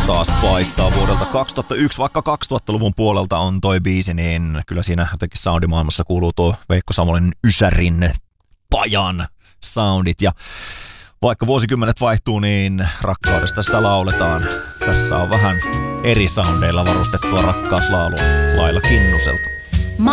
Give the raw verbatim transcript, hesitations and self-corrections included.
taas paistaa vuodelta kaksituhattayksi, vaikka kaksituhattaluvun puolelta on toi biisi, niin kyllä siinä jotenkin soundimaailmassa kuuluu tuo Veikko Samolin Ysärin pajan soundit. Ja vaikka vuosikymmenet vaihtuu, niin rakkaudesta sitä lauletaan. Tässä on vähän eri soundeilla varustettua rakkauslaulua Laila Kinnuselta.